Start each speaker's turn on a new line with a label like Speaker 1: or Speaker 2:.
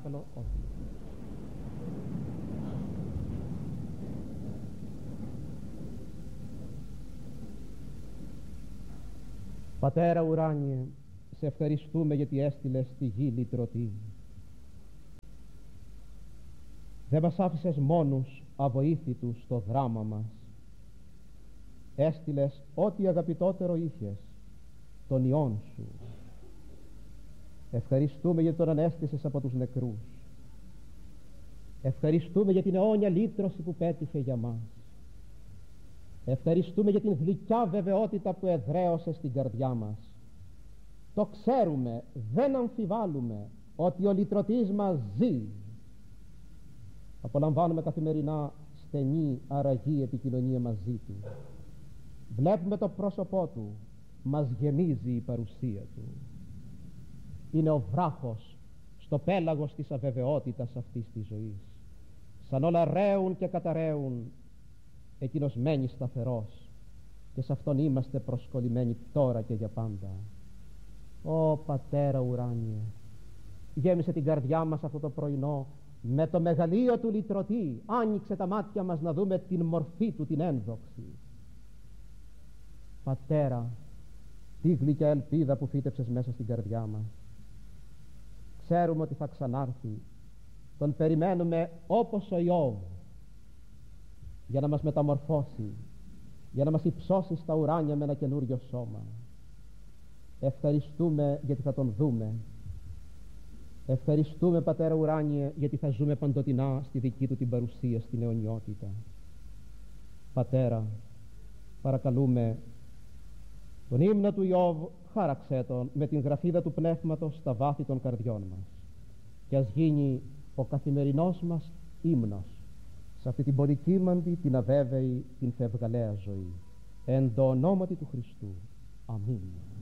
Speaker 1: παρακαλώ. Όχι. Πατέρα ουράνιε, σε ευχαριστούμε γιατί έστειλες στη γη λυτρωτή. Δεν μας άφησες μόνους αβοήθητους στο δράμα μας. Έστειλες ό,τι αγαπητότερο είχες, τον Υιόν σου. Ευχαριστούμε γιατί τον ανέστησες από τους νεκρούς. Ευχαριστούμε για την αιώνια λύτρωση που πέτυχε για μας. Ευχαριστούμε για την γλυκιά βεβαιότητα που εδραίωσε στην καρδιά μας. Το ξέρουμε, δεν αμφιβάλλουμε ότι ο λυτρωτής μας ζει. Απολαμβάνουμε καθημερινά στενή αραγή επικοινωνία μαζί του. Βλέπουμε το πρόσωπό του, μας γεμίζει η παρουσία του. Είναι ο βράχος στο πέλαγος της αβεβαιότητας αυτής της ζωής. Σαν όλα ρέουν και καταραίουν, εκείνος μένει σταθερός και σε αυτόν είμαστε προσκολλημένοι τώρα και για πάντα. Ω Πατέρα ουράνιε, γέμισε την καρδιά μας αυτό το πρωινό με το μεγαλείο του λυτρωτή. Άνοιξε τα μάτια μας να δούμε την μορφή του την ένδοξη. Πατέρα, τι γλυκιά ελπίδα που φύτεψες μέσα στην καρδιά μας. Ξέρουμε ότι θα ξανάρθει. Τον περιμένουμε όπως ο Ιώβ, για να μας μεταμορφώσει, για να μας υψώσει στα ουράνια με ένα καινούριο σώμα. Ευχαριστούμε γιατί θα τον δούμε. Ευχαριστούμε Πατέρα ουράνιε γιατί θα ζούμε παντοτινά στη δική του την παρουσία στην αιωνιότητα. Πατέρα, παρακαλούμε τον ύμνο του Ιώβ, χάραξέ τον με την γραφίδα του Πνεύματος στα βάθη των καρδιών μας και ας γίνει ο καθημερινός μας ύμνος σε αυτή την πολυκύμαντη, την αβέβαιη, την φευγαλαία ζωή. Εν το ονόματι του Χριστού. Αμήν.